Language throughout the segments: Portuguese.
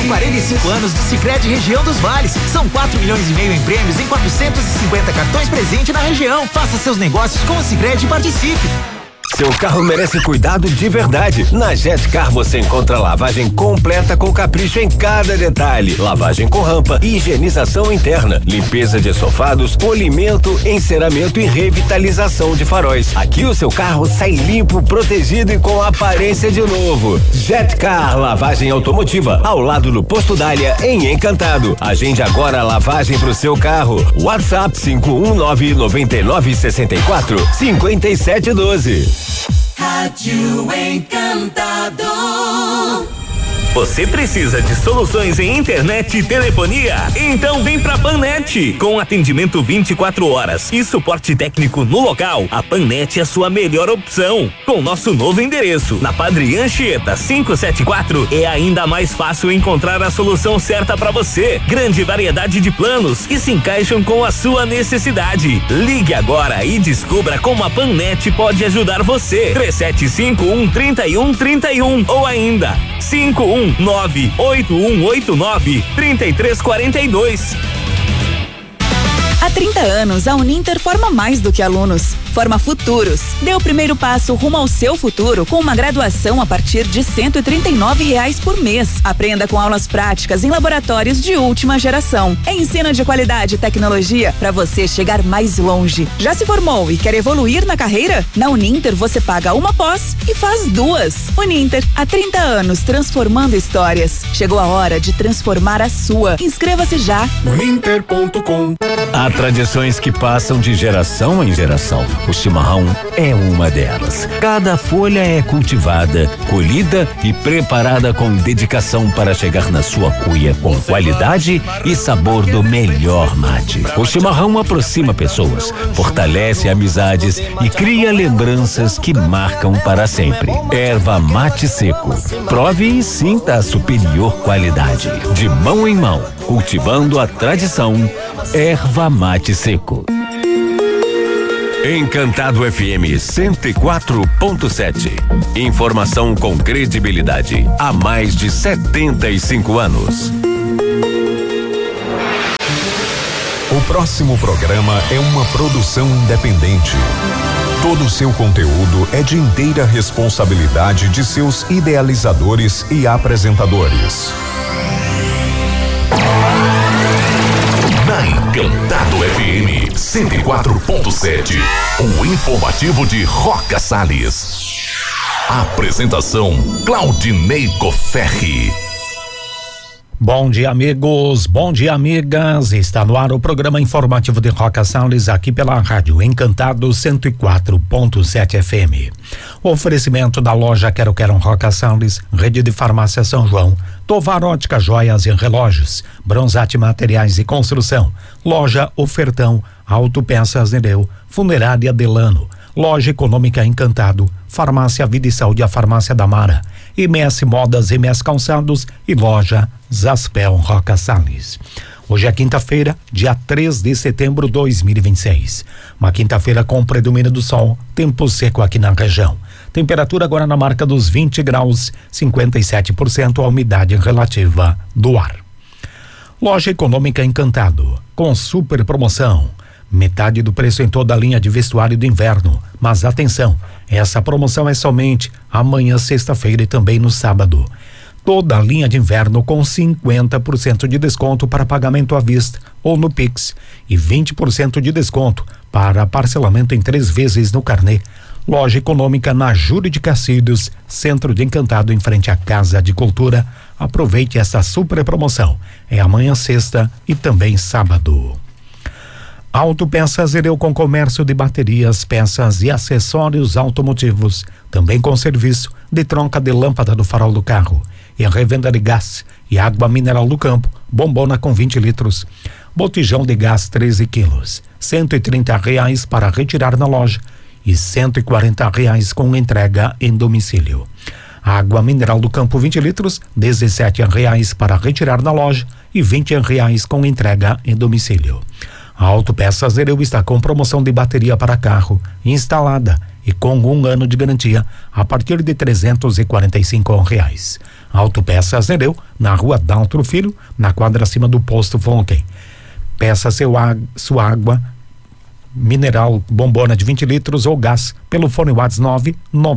45 anos de Sicredi Região dos Vales. São 4,5 milhões em prêmios em 450 cartões presente na região. Faça seus negócios com o Sicredi e participe. Seu carro merece cuidado de verdade. Na Jetcar você encontra lavagem completa com capricho em cada detalhe. Lavagem com rampa, higienização interna, limpeza de estofados, polimento, enceramento e revitalização de faróis. Aqui o seu carro sai limpo, protegido e com aparência de novo. Jetcar Lavagem Automotiva, ao lado do Posto Dália, em Encantado. Agende agora a lavagem pro seu carro. WhatsApp 519-9964-5712. Rádio Encantado. Você precisa de soluções em internet e telefonia? Então vem pra Pannet. Com atendimento 24 horas e suporte técnico no local, a Pannet é a sua melhor opção. Com nosso novo endereço, na Padre Anchieta 574, é ainda mais fácil encontrar a solução certa para você. Grande variedade de planos que se encaixam com a sua necessidade. Ligue agora e descubra como a Pannet pode ajudar você. 3751-3131 ou ainda 5198189-3342. Há 30 anos, a Uninter forma mais do que alunos. Forma futuros. Dê o primeiro passo rumo ao seu futuro com uma graduação a partir de R$139 por mês. Aprenda com aulas práticas em laboratórios de última geração. É ensino de qualidade e tecnologia para você chegar mais longe. Já se formou e quer evoluir na carreira? Na Uninter você paga uma pós e faz duas. Uninter, há 30 anos transformando histórias. Chegou a hora de transformar a sua. Inscreva-se já. Uninter.com. Há tradições que passam de geração em geração. O chimarrão é uma delas. Cada folha é cultivada, colhida e preparada com dedicação para chegar na sua cuia com qualidade e sabor do melhor mate. O chimarrão aproxima pessoas, fortalece amizades e cria lembranças que marcam para sempre. Erva Mate Seco. Prove e sinta a superior qualidade. De mão em mão, cultivando a tradição. Erva Mate Seco. Encantado FM 104.7. Informação com credibilidade há mais de 75 anos. O próximo programa é uma produção independente. Todo o seu conteúdo é de inteira responsabilidade de seus idealizadores e apresentadores. Na Encantado FM 104.7, o informativo de Roca Salles. Apresentação Claudinei Cofferri. Bom dia, amigos, bom dia, amigas. Está no ar o programa informativo de Roca Salles, aqui pela Rádio Encantado 104.7 FM. O oferecimento da loja Quero Roca Salles, Rede de Farmácia São João, Tovar Ótica Joias e Relógios, Bronzate Materiais e Construção, Loja Ofertão, Autopeças Nereu, Funerária Delano, Loja Econômica Encantado, Farmácia Vida e Saúde, a Farmácia da Mara, MS Modas, MS Calçados e Loja Zaspel Roca Salles. Hoje é quinta-feira, dia 3 de setembro de 2026. Uma quinta-feira com predomínio do sol, tempo seco aqui na região. Temperatura agora na marca dos 20 graus, 57% a umidade relativa do ar. Loja Econômica Encantado, com super promoção. Metade do preço em toda a linha de vestuário do inverno. Mas atenção, essa promoção é somente amanhã, sexta-feira e também no sábado. Toda a linha de inverno com 50% de desconto para pagamento à vista ou no Pix e 20% de desconto para parcelamento em 3 vezes no carnê. Loja Econômica na Júlio de Castilhos, Centro de Encantado, em frente à Casa de Cultura. Aproveite essa super promoção. É amanhã, sexta e também sábado. Autopeças Nereu, com comércio de baterias, peças e acessórios automotivos, também com serviço de troca de lâmpada do farol do carro e revenda de gás e água mineral do campo, bombona com 20 litros, botijão de gás 13 quilos, R$130 para retirar na loja e R$140 com entrega em domicílio. Água mineral do campo 20 litros, R$17 para retirar na loja e R$20 com entrega em domicílio. A Autopeças Nereu está com promoção de bateria para carro instalada e com 1 ano de garantia a partir de R$345. Autopeças Nereu, na rua Daltro Filho, na quadra acima do posto Fonken. Peça sua água mineral bombona de 20 litros ou gás pelo fone WhatsApp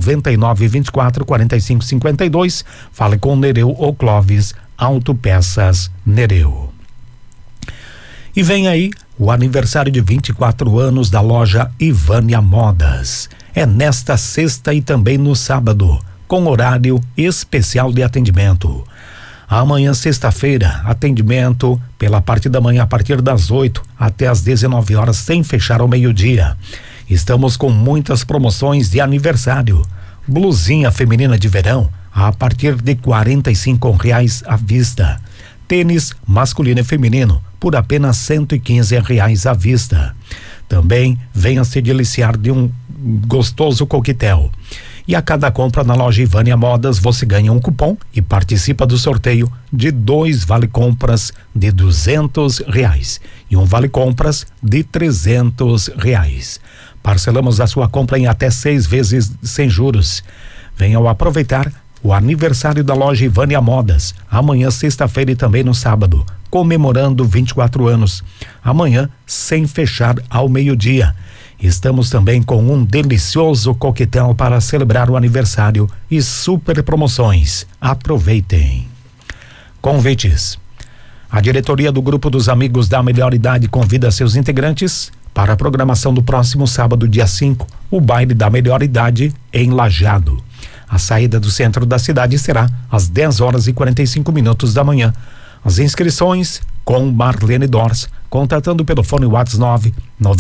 999244552. Fale com Nereu ou Clóvis Autopeças Nereu. E vem aí o aniversário de 24 anos da loja Ivânia Modas. É nesta sexta e também no sábado, com horário especial de atendimento. Amanhã, sexta-feira, atendimento pela parte da manhã a partir das 8 até as 19 horas, sem fechar ao meio-dia. Estamos com muitas promoções de aniversário. Blusinha feminina de verão a partir de R$45 à vista. Tênis masculino e feminino por apenas R$115 à vista. Também venha se deliciar de um gostoso coquetel. E a cada compra na loja Ivânia Modas você ganha um cupom e participa do sorteio de 2 vale-compras de R$200 e um vale-compras de R$300. Parcelamos a sua compra em até 6 vezes sem juros. Venham aproveitar o aniversário da loja Ivânia Modas, amanhã, sexta-feira e também no sábado, comemorando 24 anos. Amanhã, sem fechar ao meio-dia. Estamos também com um delicioso coquetel para celebrar o aniversário e super promoções. Aproveitem. Convites. A diretoria do Grupo dos Amigos da Melhor Idade convida seus integrantes para a programação do próximo sábado, dia 5, o baile da Melhor Idade em Lajeado. A saída do centro da cidade será às 10h45 da manhã. As inscrições com Marlene Dors, contatando pelo fone WhatsApp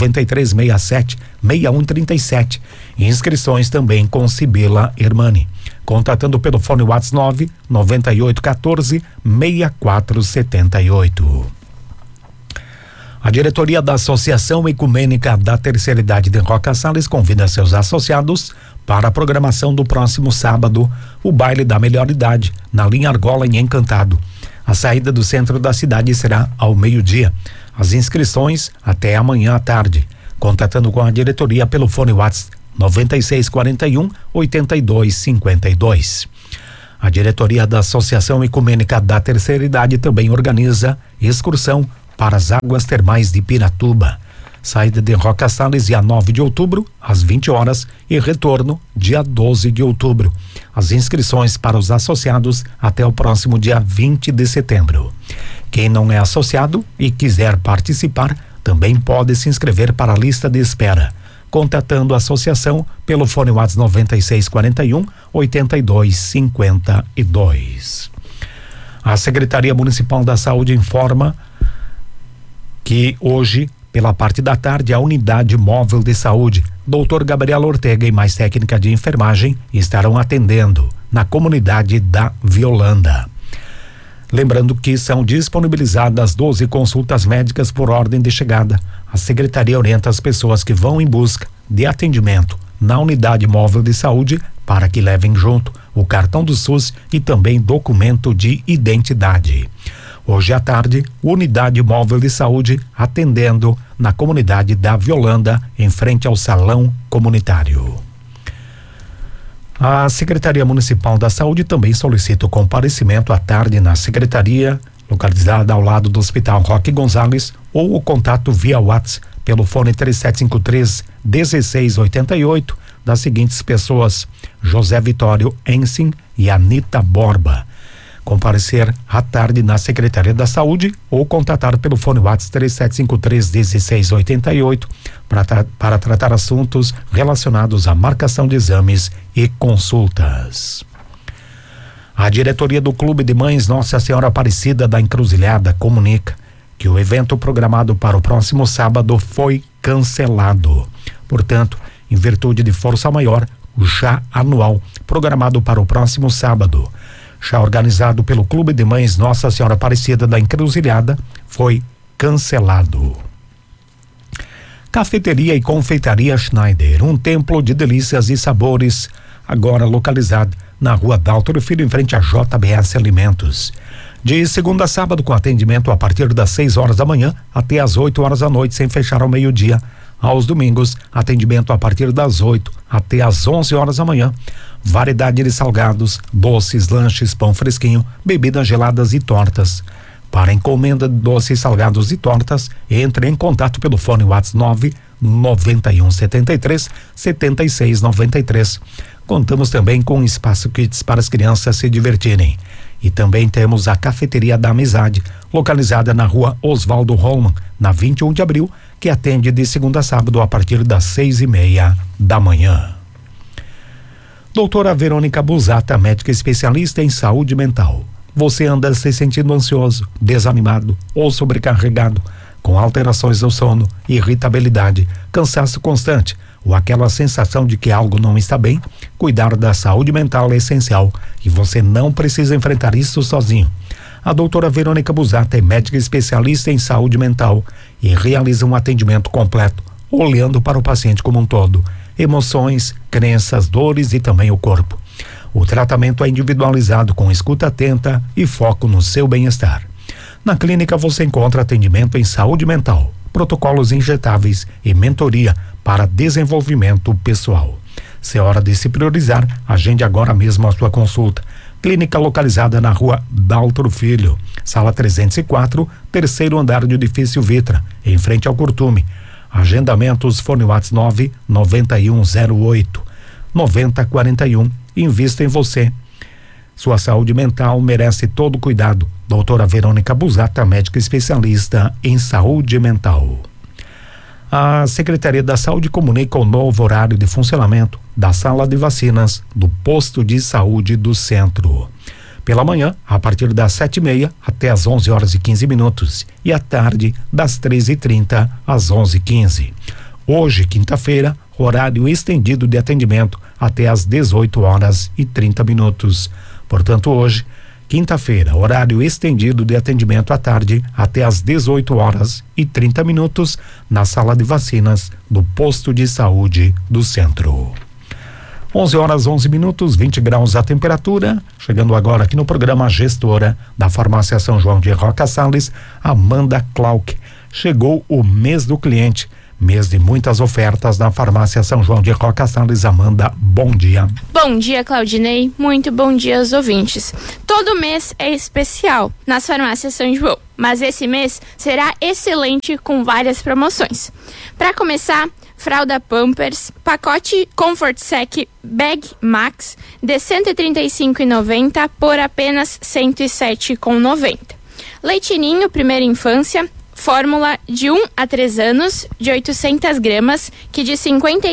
9367-6137. Inscrições também com Sibila Hermani, contatando pelo fone WhatsApp 9814-6478. A diretoria da Associação Ecumênica da Terceira Idade de Roca Salles convida seus associados para a programação do próximo sábado, o baile da Melhor Idade, na linha Argola em Encantado. A saída do centro da cidade será ao meio-dia. As inscrições até amanhã à tarde, contatando com a diretoria pelo fone WhatsApp 9641-8252. A diretoria da Associação Ecumênica da Terceira Idade também organiza excursão para as águas termais de Piratuba. Saída de Roca Salles dia 9 de outubro, às 20 horas, e retorno dia 12 de outubro. As inscrições para os associados até o próximo dia 20 de setembro. Quem não é associado e quiser participar, também pode se inscrever para a lista de espera, contatando a associação pelo fone WhatsApp 9641-8252. A Secretaria Municipal da Saúde informa que hoje, pela parte da tarde, a Unidade Móvel de Saúde, Dr. Gabriela Ortega e mais técnica de enfermagem estarão atendendo na comunidade da Violanda. Lembrando que são disponibilizadas 12 consultas médicas por ordem de chegada. A Secretaria orienta as pessoas que vão em busca de atendimento na Unidade Móvel de Saúde para que levem junto o cartão do SUS e também documento de identidade. Hoje à tarde, Unidade Móvel de Saúde atendendo na comunidade da Violanda, em frente ao Salão Comunitário. A Secretaria Municipal da Saúde também solicita o comparecimento à tarde na Secretaria, localizada ao lado do Hospital Roque Gonzalez, ou o contato via WhatsApp pelo fone 3753-1688 das seguintes pessoas: José Vitório Ensin e Anita Borba. Comparecer à tarde na Secretaria da Saúde ou contatar pelo fone WhatsApp 3753-1688 para tratar assuntos relacionados à marcação de exames e consultas. A diretoria do Clube de Mães Nossa Senhora Aparecida da Encruzilhada comunica que o evento programado para o próximo sábado foi cancelado. Portanto, em virtude de força maior, o chá anual programado para o próximo sábado, chá organizado pelo Clube de Mães Nossa Senhora Aparecida da Encruzilhada, foi cancelado. Cafeteria e Confeitaria Schneider, um templo de delícias e sabores, agora localizado na rua Daltro Filho, em frente a JBS Alimentos. De segunda a sábado, com atendimento a partir das 6 horas da manhã até as 8 horas da noite, sem fechar ao meio-dia. Aos domingos, atendimento a partir das 8 até as 11 horas da manhã. Variedade de salgados, doces, lanches, pão fresquinho, bebidas geladas e tortas. Para encomenda de doces, salgados e tortas, entre em contato pelo fone WhatsApp 99173-7693. Contamos também com espaço kids para as crianças se divertirem. E também temos a Cafeteria da Amizade, localizada na rua Oswaldo Holman, na 21 de abril, que atende de segunda a sábado a partir das 6:30 da manhã. Doutora Verônica Busata, médica especialista em saúde mental. Você anda se sentindo ansioso, desanimado ou sobrecarregado, com alterações do sono, irritabilidade, cansaço constante ou aquela sensação de que algo não está bem? Cuidar da saúde mental é essencial e você não precisa enfrentar isso sozinho. A doutora Verônica Busata é médica especialista em saúde mental e realiza um atendimento completo, olhando para o paciente como um todo, emoções, crenças, dores e também o corpo. O tratamento é individualizado com escuta atenta e foco no seu bem-estar. Na clínica você encontra atendimento em saúde mental, protocolos injetáveis e mentoria para desenvolvimento pessoal. Se é hora de se priorizar, agende agora mesmo a sua consulta. Clínica localizada na rua Daltro Filho, sala 304, terceiro andar do edifício Vitra, em frente ao Curtume. Agendamentos fone WhatsApp 99108 9041. Invista em você. Sua saúde mental merece todo cuidado. Doutora Verônica Busata, médica especialista em saúde mental. A Secretaria da Saúde comunica o novo horário de funcionamento da sala de vacinas do posto de saúde do centro. Pela manhã, a partir das 7:30 até as 11h15 e à tarde, das 13h30 às 11h15. Hoje, quinta-feira, horário estendido de atendimento até às 18h30. Portanto, hoje, quinta-feira, horário estendido de atendimento à tarde até às 18h30 na sala de vacinas do posto de saúde do centro. 11h11, 20 graus a temperatura. Chegando agora aqui no programa Gestora da Farmácia São João de Roca Salles, Amanda Clark. Chegou o mês do cliente. Mês de muitas ofertas na Farmácia São João de Roca Salles. Amanda, bom dia. Bom dia, Claudinei. Muito bom dia aos ouvintes. Todo mês é especial nas Farmácias São João, mas esse mês será excelente com várias promoções. Para começar, fralda Pampers, pacote Comfort Sec Bag Max de R$ 135,90 por apenas R$ 107,90. Leite Ninho Primeira Infância, fórmula de 1 a 3 anos, de 800 gramas, que de R$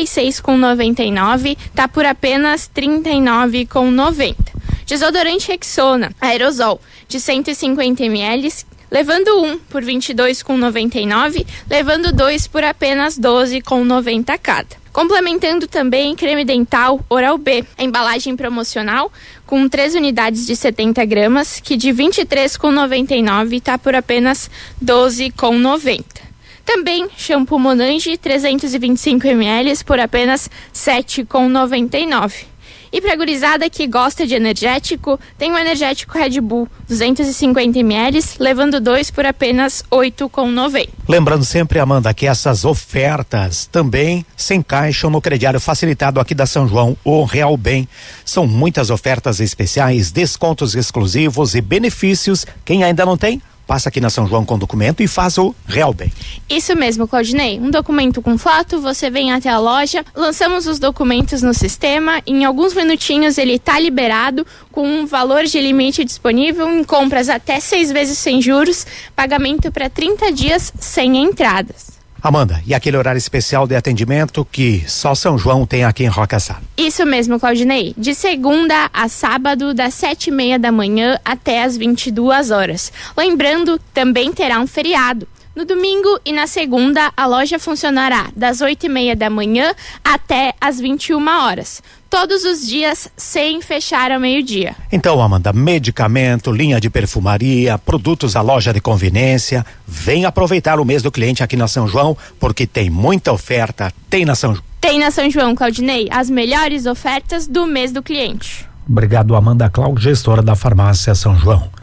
56,99 tá por apenas R$ 39,90. Desodorante Rexona, aerosol, de 150 ml, levando um por R$ 22,99, levando dois por apenas R$ 12,90 cada. Complementando também creme dental Oral-B, a embalagem promocional com 3 unidades de 70 gramas, que de R$ 23,99 está por apenas R$ 12,90. Também shampoo Monange 325 ml por apenas R$ 7,99. E pra gurizada que gosta de energético, tem o energético Red Bull 250 ml, levando 2 por apenas R$ 8,90. Lembrando sempre, Amanda, que essas ofertas também se encaixam no crediário facilitado aqui da São João, o Real Bem. São muitas ofertas especiais, descontos exclusivos e benefícios. Quem ainda não tem, passa aqui na São João com documento e faz o Real Bem. Isso mesmo, Claudinei. Um documento com foto, você vem até a loja, lançamos os documentos no sistema, em alguns minutinhos ele está liberado com um valor de limite disponível em compras até 6 vezes sem juros, pagamento para 30 dias sem entradas. Amanda, e aquele horário especial de atendimento que só São João tem aqui em Roca Salles? Isso mesmo, Claudinei. De segunda a sábado, das 7:30 da manhã até as 22 horas. Lembrando, também terá um feriado. No domingo e na segunda, a loja funcionará das 8:30 da manhã até as 21 horas. Todos os dias, sem fechar ao meio-dia. Então, Amanda, medicamento, linha de perfumaria, produtos à loja de conveniência. Vem aproveitar o mês do cliente aqui na São João, porque tem muita oferta. Tem na São João. Tem na São João, Claudinei, as melhores ofertas do mês do cliente. Obrigado, Amanda Cláudio, gestora da Farmácia São João.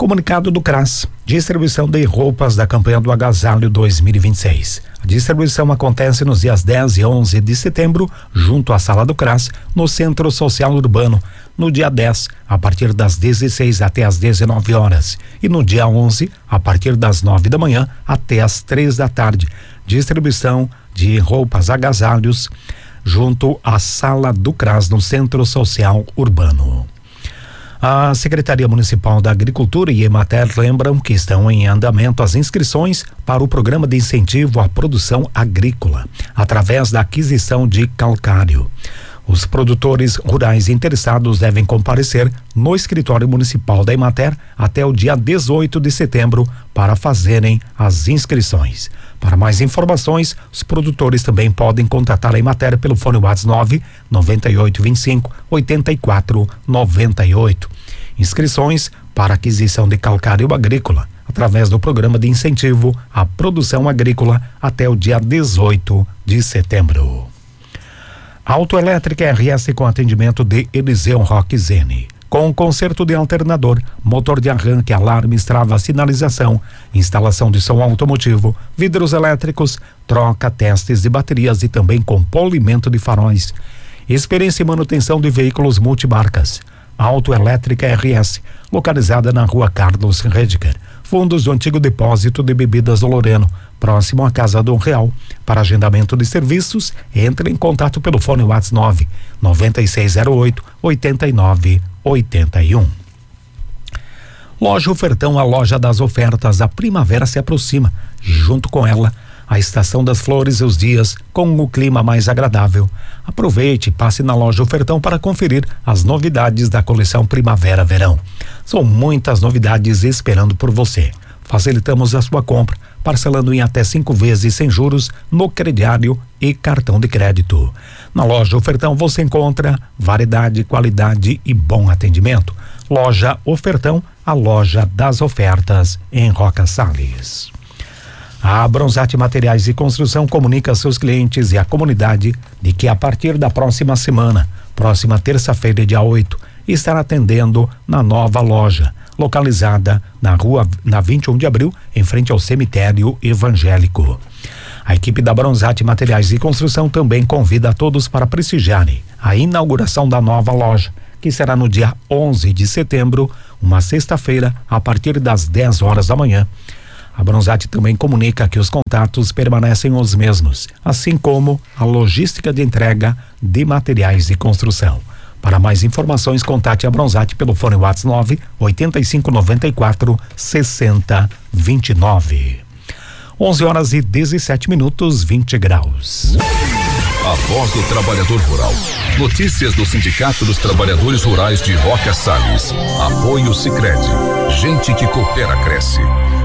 Comunicado do CRAS, distribuição de roupas da campanha do Agasalho 2026. A distribuição acontece nos dias 10 e 11 de setembro, junto à sala do CRAS, no Centro Social Urbano. No dia 10, a partir das 16 até as 19 horas. E no dia 11, a partir das 9 da manhã até as 3 da tarde. Distribuição de roupas agasalhos junto à sala do CRAS, no Centro Social Urbano. A Secretaria Municipal da Agricultura e Emater lembram que estão em andamento as inscrições para o Programa de Incentivo à Produção Agrícola, através da aquisição de calcário. Os produtores rurais interessados devem comparecer no escritório municipal da Emater até o dia 18 de setembro para fazerem as inscrições. Para mais informações, os produtores também podem contatar a Emater pelo fone WhatsApp 99825-8498. Inscrições para aquisição de calcário agrícola através do Programa de Incentivo à Produção Agrícola até o dia 18 de setembro. Autoelétrica RS com atendimento de Eliseu Roque Zene. Com conserto de alternador, motor de arranque, alarmes, trava, sinalização, instalação de som automotivo, vidros elétricos, troca, testes de baterias e também com polimento de faróis. Experiência e manutenção de veículos multimarcas. Autoelétrica RS, localizada na Rua Carlos Rediger, fundos do antigo depósito de bebidas do Loreno, próximo à Casa do Real. Para agendamento de serviços, entre em contato pelo fone WhatsApp 9608-8981. Loja Ofertão, a loja das ofertas. A primavera se aproxima e junto com ela a estação das flores e os dias com o clima mais agradável. Aproveite e passe na Loja Ofertão para conferir as novidades da coleção Primavera-Verão. São muitas novidades esperando por você. Facilitamos a sua compra, parcelando em até 5 vezes sem juros no crediário e cartão de crédito. Na Loja Ofertão você encontra variedade, qualidade e bom atendimento. Loja Ofertão, a loja das ofertas em Roca Salles. A Bronzate Materiais de Construção comunica a seus clientes e à comunidade de que a partir da próxima semana, próxima terça-feira, dia 8, estará atendendo na nova loja, localizada na 21 de abril, em frente ao cemitério evangélico. A equipe da Bronzate Materiais de Construção também convida a todos para prestigiarem a inauguração da nova loja, que será no dia 11 de setembro, uma sexta-feira, a partir das 10 horas da manhã. A Bronzate também comunica que os contatos permanecem os mesmos, assim como a logística de entrega de materiais de construção. Para mais informações, contate a Bronzate pelo fone WhatsApp 8594-6029. 11 horas e 17 minutos, 20 graus. A voz do trabalhador rural. Notícias do Sindicato dos Trabalhadores Rurais de Roca Salles. Apoio Sicredi. Gente que coopera, cresce.